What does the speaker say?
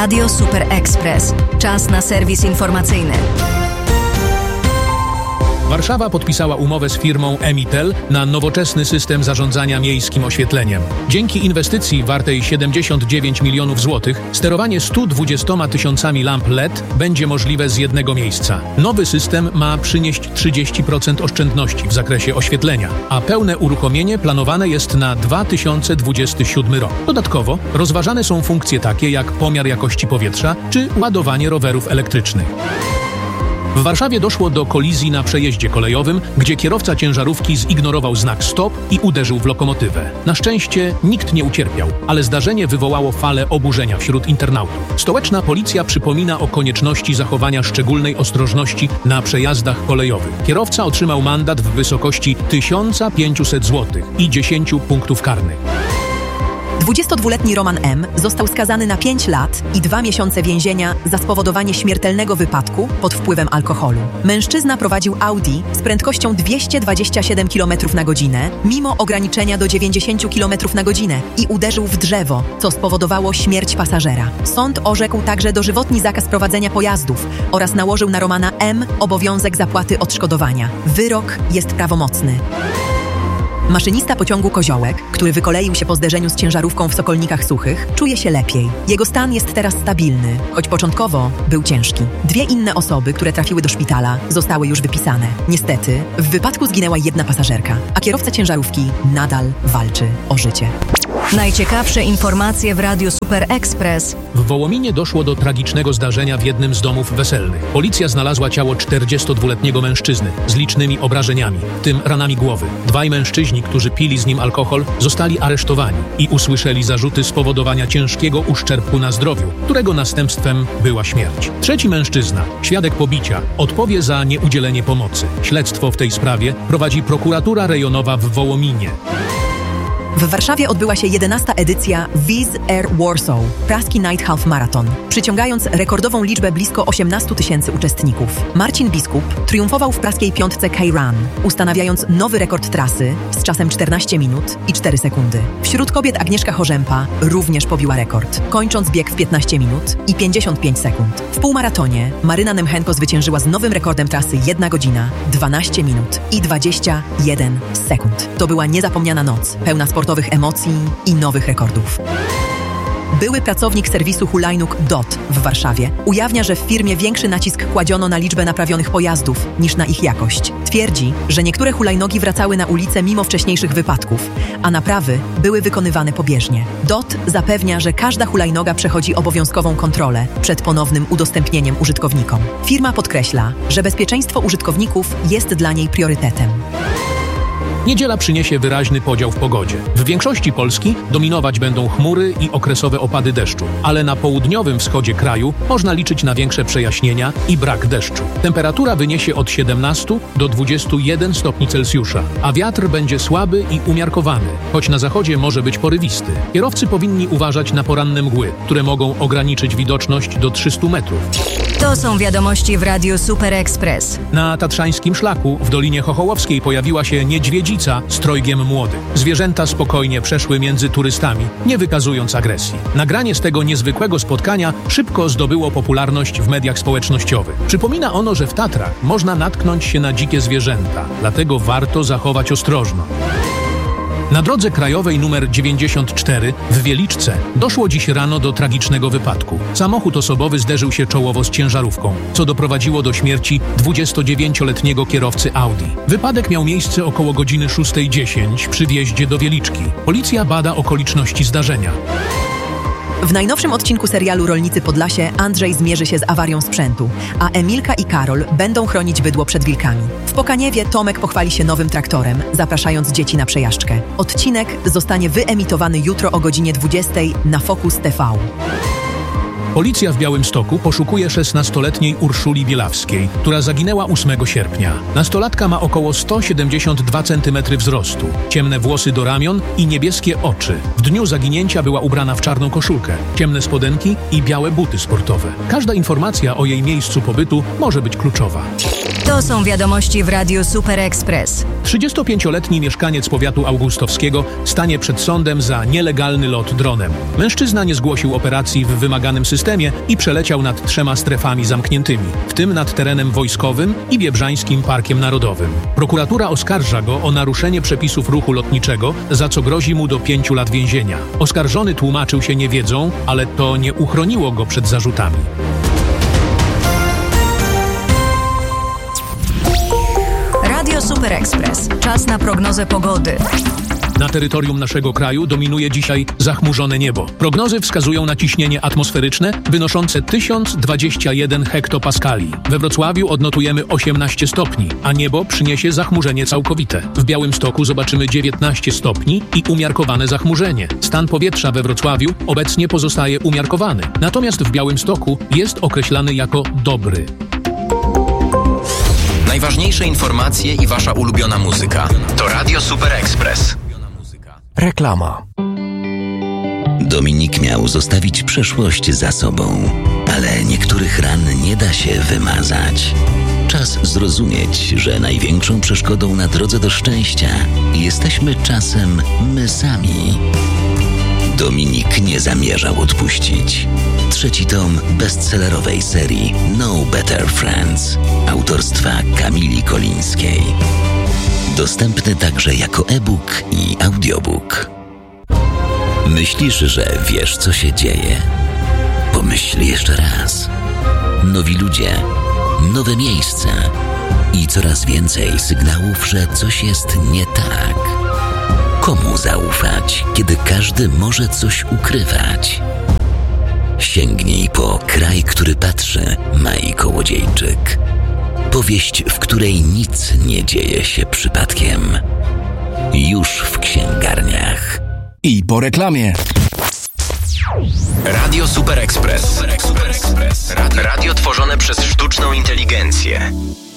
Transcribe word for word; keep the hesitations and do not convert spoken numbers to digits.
Radio Super Express. Czas na serwis informacyjny. Warszawa podpisała umowę z firmą Emitel na nowoczesny system zarządzania miejskim oświetleniem. Dzięki inwestycji wartej siedemdziesiąt dziewięć milionów złotych sterowanie stu dwudziestoma tysiącami lamp L E D będzie możliwe z jednego miejsca. Nowy system ma przynieść trzydzieści procent oszczędności w zakresie oświetlenia, a pełne uruchomienie planowane jest na dwa tysiące dwudziesty siódmy rok. Dodatkowo rozważane są funkcje takie jak pomiar jakości powietrza czy ładowanie rowerów elektrycznych. W Warszawie doszło do kolizji na przejeździe kolejowym, gdzie kierowca ciężarówki zignorował znak stop i uderzył w lokomotywę. Na szczęście nikt nie ucierpiał, ale zdarzenie wywołało falę oburzenia wśród internautów. Stołeczna policja przypomina o konieczności zachowania szczególnej ostrożności na przejazdach kolejowych. Kierowca otrzymał mandat w wysokości tysiąc pięćset złotych i dziesięć punktów karnych. dwudziestodwuletni Roman M. został skazany na pięć lat i dwa miesiące więzienia za spowodowanie śmiertelnego wypadku pod wpływem alkoholu. Mężczyzna prowadził Audi z prędkością dwieście dwadzieścia siedem kilometrów na godzinę, mimo ograniczenia do dziewięćdziesiąt kilometrów na godzinę i uderzył w drzewo, co spowodowało śmierć pasażera. Sąd orzekł także dożywotni zakaz prowadzenia pojazdów oraz nałożył na Romana M. obowiązek zapłaty odszkodowania. Wyrok jest prawomocny. Maszynista pociągu Koziołek, który wykoleił się po zderzeniu z ciężarówką w Sokolnikach Suchych, czuje się lepiej. Jego stan jest teraz stabilny, choć początkowo był ciężki. Dwie inne osoby, które trafiły do szpitala, zostały już wypisane. Niestety, w wypadku zginęła jedna pasażerka, a kierowca ciężarówki nadal walczy o życie. Najciekawsze informacje w Radiu Super Express. W Wołominie doszło do tragicznego zdarzenia w jednym z domów weselnych. Policja znalazła ciało czterdziestodwuletniego mężczyzny z licznymi obrażeniami, w tym ranami głowy. Dwaj mężczyźni, którzy pili z nim alkohol, zostali aresztowani i usłyszeli zarzuty spowodowania ciężkiego uszczerbku na zdrowiu, którego następstwem była śmierć. Trzeci mężczyzna, świadek pobicia, odpowie za nieudzielenie pomocy. Śledztwo w tej sprawie prowadzi prokuratura rejonowa w Wołominie. W Warszawie odbyła się jedenasta edycja Wizz Air Warsaw, praski Night Half Marathon, przyciągając rekordową liczbę blisko osiemnastu tysięcy uczestników. Marcin Biskup triumfował w praskiej piątce K-Run, ustanawiając nowy rekord trasy z czasem czternaście minut i cztery sekundy. Wśród kobiet Agnieszka Chorzępa również pobiła rekord, kończąc bieg w piętnaście minut i pięćdziesiąt pięć sekund. W półmaratonie Maryna Nemchenko zwyciężyła z nowym rekordem trasy jedna godzina, dwanaście minut i dwadzieścia jeden sekund. To była niezapomniana noc, pełna sportu sportowych emocji i nowych rekordów. Były pracownik serwisu hulajnóg D O T w Warszawie ujawnia, że w firmie większy nacisk kładziono na liczbę naprawionych pojazdów niż na ich jakość. Twierdzi, że niektóre hulajnogi wracały na ulicę mimo wcześniejszych wypadków, a naprawy były wykonywane pobieżnie. D O T zapewnia, że każda hulajnoga przechodzi obowiązkową kontrolę przed ponownym udostępnieniem użytkownikom. Firma podkreśla, że bezpieczeństwo użytkowników jest dla niej priorytetem. Niedziela przyniesie wyraźny podział w pogodzie. W większości Polski dominować będą chmury i okresowe opady deszczu, ale na południowym wschodzie kraju można liczyć na większe przejaśnienia i brak deszczu. Temperatura wyniesie od siedemnastu do dwudziestu jeden stopni Celsjusza, a wiatr będzie słaby i umiarkowany, choć na zachodzie może być porywisty. Kierowcy powinni uważać na poranne mgły, które mogą ograniczyć widoczność do trzystu metrów. To są wiadomości w Radiu Super Express. Na tatrzańskim szlaku w Dolinie Chochołowskiej pojawiła się niedźwiedzica z trojgiem młodych. Zwierzęta spokojnie przeszły między turystami, nie wykazując agresji. Nagranie z tego niezwykłego spotkania szybko zdobyło popularność w mediach społecznościowych. Przypomina ono, że w Tatrach można natknąć się na dzikie zwierzęta, dlatego warto zachować ostrożność. Na drodze krajowej numer dziewięćdziesiąt cztery w Wieliczce doszło dziś rano do tragicznego wypadku. Samochód osobowy zderzył się czołowo z ciężarówką, co doprowadziło do śmierci dwudziestodziewięcioletniego kierowcy Audi. Wypadek miał miejsce około godziny szóstej dziesięć przy wjeździe do Wieliczki. Policja bada okoliczności zdarzenia. W najnowszym odcinku serialu Rolnicy Podlasie Andrzej zmierzy się z awarią sprzętu, a Emilka i Karol będą chronić bydło przed wilkami. W Pokaniewie Tomek pochwali się nowym traktorem, zapraszając dzieci na przejażdżkę. Odcinek zostanie wyemitowany jutro o godzinie dwudziestej na Focus T V. Policja w Białymstoku poszukuje szesnastoletniej Urszuli Bielawskiej, która zaginęła ósmego sierpnia. Nastolatka ma około sto siedemdziesiąt dwa centymetry wzrostu, ciemne włosy do ramion i niebieskie oczy. W dniu zaginięcia była ubrana w czarną koszulkę, ciemne spodenki i białe buty sportowe. Każda informacja o jej miejscu pobytu może być kluczowa. To są wiadomości w Radiu Super Express. trzydziestopięcioletni mieszkaniec powiatu augustowskiego stanie przed sądem za nielegalny lot dronem. Mężczyzna nie zgłosił operacji w wymaganym systemie i przeleciał nad trzema strefami zamkniętymi, w tym nad terenem wojskowym i Biebrzańskim Parkiem Narodowym. Prokuratura oskarża go o naruszenie przepisów ruchu lotniczego, za co grozi mu do pięciu lat więzienia. Oskarżony tłumaczył się niewiedzą, ale to nie uchroniło go przed zarzutami. Radio Super Express. Czas na prognozę pogody. Na terytorium naszego kraju dominuje dzisiaj zachmurzone niebo. Prognozy wskazują na ciśnienie atmosferyczne wynoszące tysiąc dwadzieścia jeden hektopaskali. We Wrocławiu odnotujemy osiemnaście stopni, a niebo przyniesie zachmurzenie całkowite. W Białymstoku zobaczymy dziewiętnaście stopni i umiarkowane zachmurzenie. Stan powietrza we Wrocławiu obecnie pozostaje umiarkowany, natomiast w Białymstoku jest określany jako dobry. Najważniejsze informacje i wasza ulubiona muzyka. To Radio Super Express. Reklama. Dominik miał zostawić przeszłość za sobą, ale niektórych ran nie da się wymazać. Czas zrozumieć, że największą przeszkodą na drodze do szczęścia jesteśmy czasem my sami. Dominik nie zamierzał odpuścić. Trzeci tom bestsellerowej serii No Better Friends autorstwa Kamili Kolińskiej. Dostępny także jako e-book i audiobook. Myślisz, że wiesz, co się dzieje? Pomyśl jeszcze raz. Nowi ludzie, nowe miejsca i coraz więcej sygnałów, że coś jest nie tak. Komu zaufać, kiedy każdy może coś ukrywać? Sięgnij po Kraj, który patrzy, Mai Kołodziejczyk. Powieść, w której nic nie dzieje się przypadkiem. Już w księgarniach. I po reklamie. Radio Super Express. Super Express. Radio tworzone przez sztuczną inteligencję.